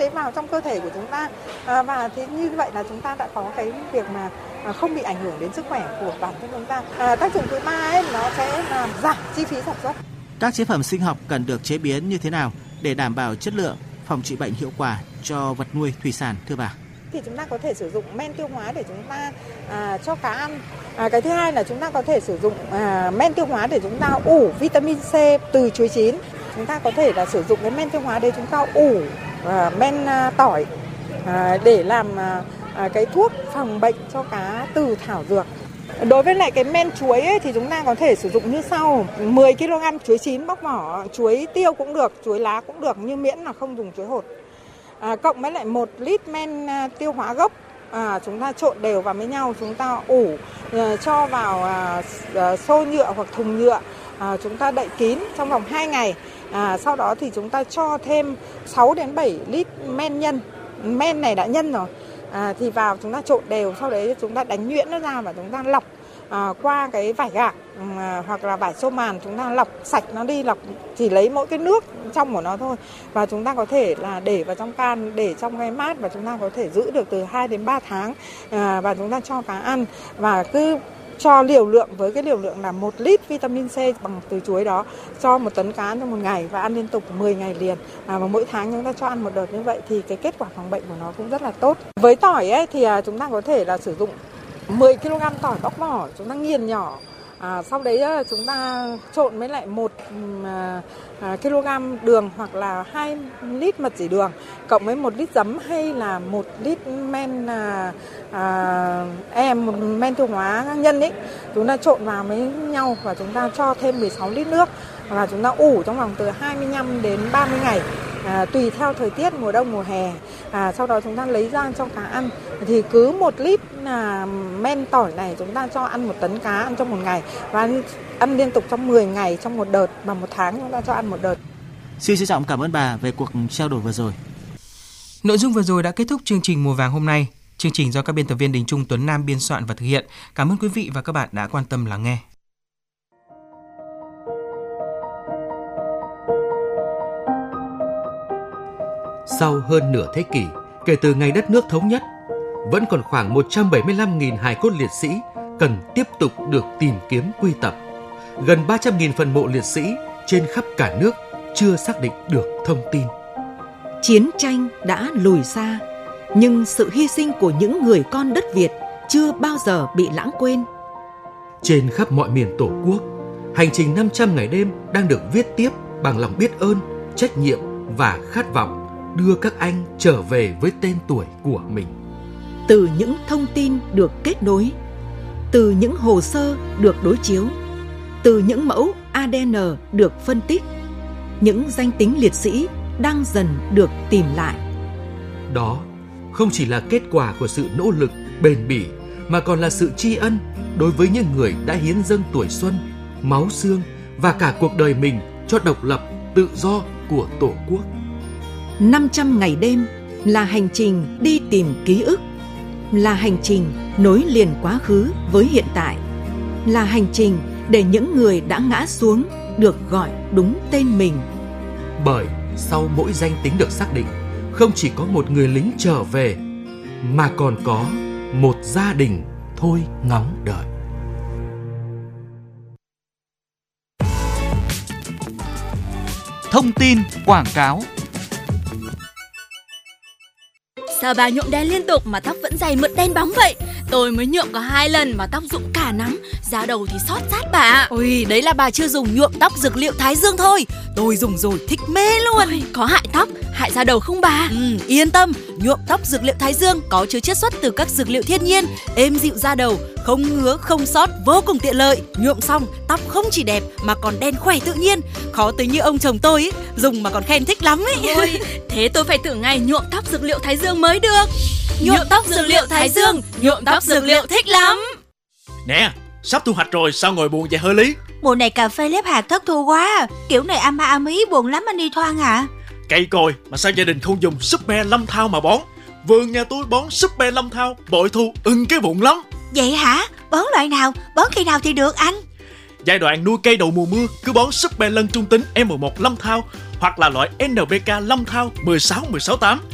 tế bào trong cơ thể của chúng ta. Và thế như vậy là chúng ta đã có cái việc mà không bị ảnh hưởng đến sức khỏe của bản thân chúng ta. Tác dụng thứ ba ấy, nó sẽ làm giảm chi phí sản xuất. Các chế phẩm sinh học cần được chế biến như thế nào để đảm bảo chất lượng, phòng trị bệnh hiệu quả cho vật nuôi thủy sản thưa bà? Thì chúng ta có thể sử dụng men tiêu hóa để chúng ta cho cá ăn. Cái thứ hai là chúng ta có thể sử dụng men tiêu hóa để chúng ta ủ vitamin C từ chuối chín. Chúng ta có thể là sử dụng cái men tiêu hóa để chúng ta ủ men tỏi để làm cái thuốc phòng bệnh cho cá từ thảo dược. Đối với lại cái men chuối ấy, thì chúng ta có thể sử dụng như sau: 10 kg chuối chín bóc vỏ, chuối tiêu cũng được, chuối lá cũng được, nhưng miễn là không dùng chuối hột. Cộng với lại 1 lít men tiêu hóa gốc, chúng ta trộn đều vào với nhau, chúng ta ủ, cho vào xô nhựa hoặc thùng nhựa, chúng ta đậy kín trong vòng 2 ngày. Sau đó thì chúng ta cho thêm 6 đến 7 lít men nhân. Men này đã nhân rồi. Thì vào chúng ta trộn đều, sau đấy chúng ta đánh nhuyễn nó ra và chúng ta lọc qua cái vải gạc hoặc là vải xô màn, chúng ta lọc sạch nó đi, lọc chỉ lấy mỗi cái nước trong của nó thôi, và chúng ta có thể là để vào trong can, để trong cái mát, và chúng ta có thể giữ được từ 2 đến 3 tháng, và chúng ta cho cá ăn và cứ cho liều lượng với cái liều lượng là 1 lít vitamin C bằng từ chuối đó, cho 1 tấn cá trong một ngày và ăn liên tục 10 ngày liền. Và mỗi tháng chúng ta cho ăn một đợt như vậy thì cái kết quả phòng bệnh của nó cũng rất là tốt. Với tỏi ấy thì chúng ta có thể là sử dụng 10 kg tỏi bóc vỏ, chúng ta nghiền nhỏ. Sau đấy chúng ta trộn với lại 1 kg đường hoặc là 2 lít mật chỉ đường, cộng với 1 lít giấm hay là 1 lít men men tiêu hóa nhân ấy, chúng ta trộn vào với nhau và chúng ta cho thêm 16 lít nước và chúng ta ủ trong vòng từ 25 đến 30 ngày. Tùy theo thời tiết mùa đông mùa hè. Sau đó chúng ta lấy ra cho cá ăn. Thì cứ 1 lít men tỏi này chúng ta cho ăn 1 tấn cá ăn trong một ngày, và ăn liên tục trong 10 ngày trong một đợt, và 1 tháng chúng ta cho ăn một đợt. Xin trân trọng cảm ơn bà về cuộc trao đổi vừa rồi. Nội dung vừa rồi đã kết thúc chương trình Mùa Vàng hôm nay. Chương trình do các biên tập viên Đình Trung, Tuấn Nam biên soạn và thực hiện. Cảm ơn quý vị và các bạn đã quan tâm lắng nghe. Sau hơn nửa thế kỷ kể từ ngày đất nước thống nhất, vẫn còn khoảng 175.000 hài cốt liệt sĩ cần tiếp tục được tìm kiếm quy tập. Gần 300.000 phần mộ liệt sĩ trên khắp cả nước chưa xác định được thông tin. Chiến tranh đã lùi xa, nhưng sự hy sinh của những người con đất Việt chưa bao giờ bị lãng quên. Trên khắp mọi miền Tổ quốc, hành trình 500 ngày đêm đang được viết tiếp bằng lòng biết ơn, trách nhiệm và khát vọng đưa các anh trở về với tên tuổi của mình. Từ những thông tin được kết nối, từ những hồ sơ được đối chiếu, từ những mẫu ADN được phân tích, những danh tính liệt sĩ đang dần được tìm lại. Đó không chỉ là kết quả của sự nỗ lực bền bỉ, mà còn là sự tri ân đối với những người đã hiến dâng tuổi xuân, máu xương và cả cuộc đời mình cho độc lập, tự do của Tổ quốc. 500 ngày đêm là hành trình đi tìm ký ức, là hành trình nối liền quá khứ với hiện tại, là hành trình để những người đã ngã xuống được gọi đúng tên mình. Bởi sau mỗi danh tính được xác định, không chỉ có một người lính trở về, mà còn có một gia đình thôi ngóng đợi. Thông tin quảng cáo. Sao bà nhuộm đen liên tục mà tóc vẫn dày mượt đen bóng vậy? Tôi mới nhuộm có 2 lần mà tóc rụng cả nắng, da đầu thì xót rát bà. Ôi, đấy là bà chưa dùng nhuộm tóc dược liệu Thái Dương thôi. Tôi dùng rồi thích mê luôn. Ôi, có hại tóc, hại da đầu không bà? Yên tâm, nhuộm tóc dược liệu Thái Dương có chứa chiết xuất từ các dược liệu thiên nhiên, êm dịu da đầu, không ngứa, không xót, vô cùng tiện lợi. Nhuộm xong, tóc không chỉ đẹp mà còn đen khỏe tự nhiên. Khó tới như ông chồng tôi ấy, dùng mà còn khen thích lắm ấy. Ôi, thế tôi phải thử ngày nhuộm tóc dược liệu Thái Dương mới được. Nhuộm tóc dược liệu Thái Dương, nhuộm tóc dược liệu thích lắm. Nè, sắp thu hoạch rồi, sao ngồi buồn vậy hơ Lý? Mùa này cà phê lép hạt thất thu quá, kiểu này am ba am ý buồn lắm anh đi Thoan à. Cây còi mà sao gia đình không dùng Super Lâm Thao mà bón? Vườn nhà tôi bón Super Lâm Thao, bội thu ưng cái bụng lắm. Vậy hả? Bón loại nào? Bón khi nào thì được anh? Giai đoạn nuôi cây đầu mùa mưa cứ bón Super Lân trung tính M1 Lâm Thao hoặc là loại NPK Lâm Thao 16-16-8.